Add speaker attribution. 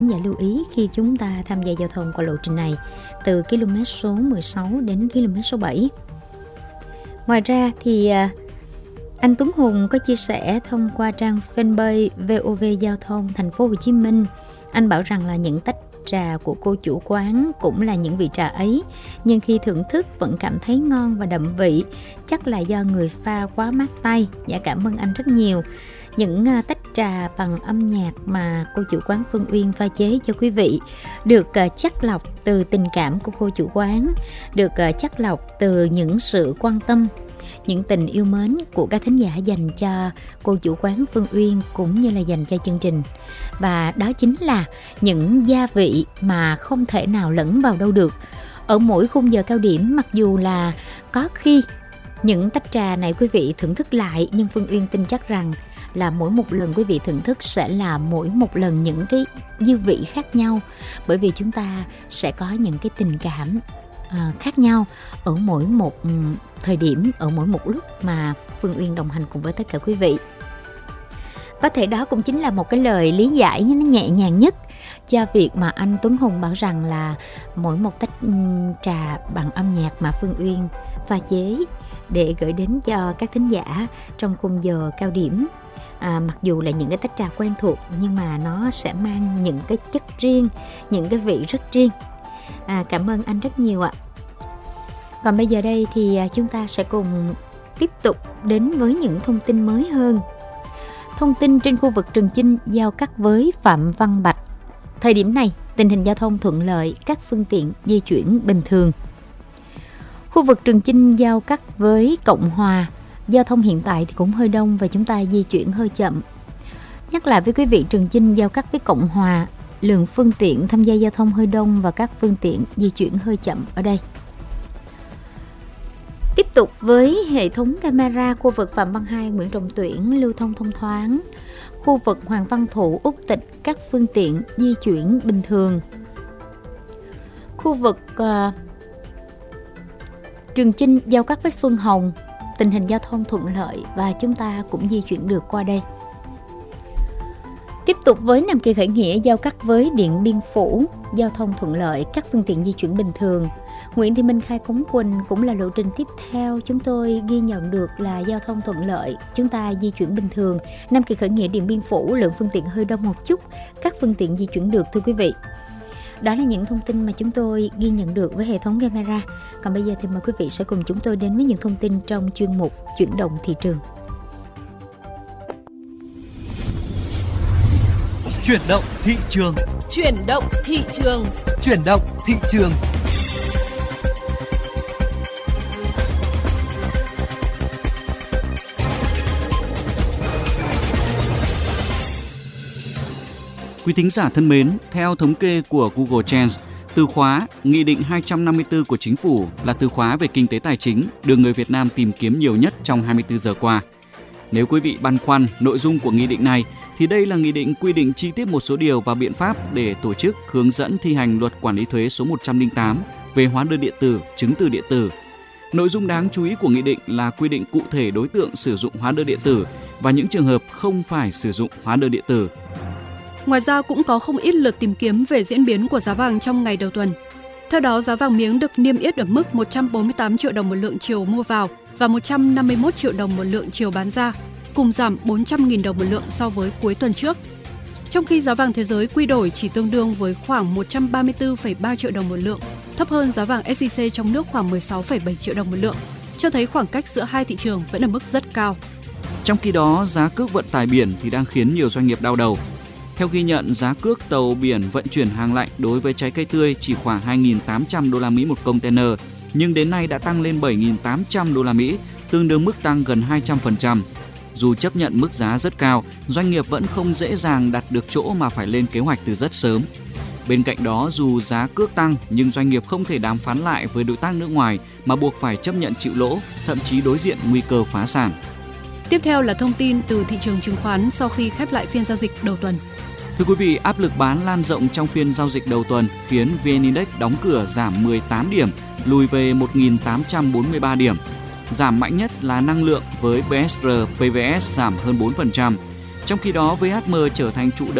Speaker 1: Và lưu ý khi chúng ta tham gia giao thông qua lộ trình này từ km số 16 đến km số 7. Ngoài ra thì anh Tuấn Hùng có chia sẻ thông qua trang fanpage VOV Giao thông Thành phố Hồ Chí Minh. Anh bảo rằng là những tách trà của cô chủ quán cũng là những vị trà ấy, nhưng khi thưởng thức vẫn cảm thấy ngon và đậm vị. Chắc là do người pha quá mát tay. Dạ, cảm ơn anh rất nhiều. Những tách trà bằng âm nhạc mà cô chủ quán Phương Uyên pha chế cho quý vị được chắt lọc từ tình cảm của cô chủ quán, được chắt lọc từ những sự quan tâm, những tình yêu mến của các thính giả dành cho cô chủ quán Phương Uyên cũng như là dành cho chương trình. Và đó chính là những gia vị mà không thể nào lẫn vào đâu được. Ở mỗi khung giờ cao điểm, mặc dù là có khi những tách trà này quý vị thưởng thức lại, nhưng Phương Uyên tin chắc rằng là mỗi một lần quý vị thưởng thức sẽ là mỗi một lần những cái dư vị khác nhau, bởi vì chúng ta sẽ có những cái tình cảm khác nhau ở mỗi một thời điểm, ở mỗi một lúc mà Phương Uyên đồng hành cùng với tất cả quý vị. Có thể đó cũng chính là một cái lời lý giải nó nhẹ nhàng nhất cho việc mà anh Tuấn Hùng bảo rằng là mỗi một tách trà bằng âm nhạc mà Phương Uyên pha chế để gửi đến cho các thính giả trong khung giờ cao điểm, mặc dù là những cái tách trà quen thuộc nhưng mà nó sẽ mang những cái chất riêng, những cái vị rất riêng. Cảm ơn anh rất nhiều ạ. Còn bây giờ đây thì chúng ta sẽ cùng tiếp tục đến với những thông tin mới hơn. Thông tin trên khu vực Trường Chinh giao cắt với Phạm Văn Bạch. Thời điểm này, tình hình giao thông thuận lợi, các phương tiện di chuyển bình thường. Khu vực Trường Chinh giao cắt với Cộng Hòa, giao thông hiện tại thì cũng hơi đông và chúng ta di chuyển hơi chậm. Nhắc lại với quý vị, Trường Chinh giao cắt với Cộng Hòa, lượng phương tiện tham gia giao thông hơi đông và các phương tiện di chuyển hơi chậm ở đây. Tiếp tục với hệ thống camera khu vực Phạm Văn Hai, Nguyễn Trọng Tuyển lưu thông thông thoáng. Khu vực Hoàng Văn Thụ, Úc Tịch các phương tiện di chuyển bình thường. Khu vực Trường Chinh giao cắt với Xuân Hồng, tình hình giao thông thuận lợi và chúng ta cũng di chuyển được qua đây. Tiếp tục với Nam Kỳ Khởi Nghĩa giao cắt với Điện Biên Phủ, giao thông thuận lợi, các phương tiện di chuyển bình thường. Nguyễn Thị Minh Khai, Cống Quỳnh cũng là lộ trình tiếp theo chúng tôi ghi nhận được là giao thông thuận lợi, chúng ta di chuyển bình thường. Nam Kỳ Khởi Nghĩa, Điện Biên Phủ lượng phương tiện hơi đông một chút, các phương tiện di chuyển được thưa quý vị. Đó là những thông tin mà chúng tôi ghi nhận được với hệ thống camera. Còn bây giờ thì mời quý vị sẽ cùng chúng tôi đến với những thông tin trong chuyên mục Chuyển động thị trường.
Speaker 2: Chuyển động thị trường.
Speaker 3: Chuyển động thị trường.
Speaker 2: Chuyển động thị trường. Quý thính giả thân mến, theo thống kê của Google Trends, từ khóa Nghị định 254 của Chính phủ là từ khóa về kinh tế tài chính được người Việt Nam tìm kiếm nhiều nhất trong 24 giờ qua. Nếu quý vị băn khoăn nội dung của nghị định này, thì đây là nghị định quy định chi tiết một số điều và biện pháp để tổ chức hướng dẫn thi hành Luật Quản lý thuế số 108 về hóa đơn điện tử, chứng từ điện tử. Nội dung đáng chú ý của nghị định là quy định cụ thể đối tượng sử dụng hóa đơn điện tử và những trường hợp không phải sử dụng hóa đơn điện tử.
Speaker 4: Ngoài ra cũng có không ít lượt tìm kiếm về diễn biến của giá vàng trong ngày đầu tuần. Theo đó, giá vàng miếng được niêm yết ở mức 148 triệu đồng một lượng chiều mua vào và 151 triệu đồng một lượng chiều bán ra, cùng giảm 400.000 đồng một lượng so với cuối tuần trước. Trong khi giá vàng thế giới quy đổi chỉ tương đương với khoảng 134,3 triệu đồng một lượng, thấp hơn giá vàng SJC trong nước khoảng 16,7 triệu đồng một lượng, cho thấy khoảng cách giữa hai thị trường vẫn ở mức rất cao.
Speaker 2: Trong khi đó, giá cước vận tải biển thì đang khiến nhiều doanh nghiệp đau đầu. Theo ghi nhận, giá cước tàu biển vận chuyển hàng lạnh đối với trái cây tươi chỉ khoảng 2.800 đô la Mỹ một container, nhưng đến nay đã tăng lên 7.800 đô la Mỹ, tương đương mức tăng gần 200%. Dù chấp nhận mức giá rất cao, doanh nghiệp vẫn không dễ dàng đặt được chỗ mà phải lên kế hoạch từ rất sớm. Bên cạnh đó, dù giá cước tăng nhưng doanh nghiệp không thể đàm phán lại với đối tác nước ngoài mà buộc phải chấp nhận chịu lỗ, thậm chí đối diện nguy cơ phá sản.
Speaker 4: Tiếp theo là thông tin từ thị trường chứng khoán sau khi khép lại phiên giao dịch đầu tuần.
Speaker 2: Thưa quý vị, áp lực bán lan rộng trong phiên giao dịch đầu tuần khiến VN Index đóng cửa giảm 18 điểm, lùi về 1.843 điểm. Giảm mạnh nhất là năng lượng với BSR, PVS giảm hơn 4%. Trong khi đó, VHM trở thành trụ đỡ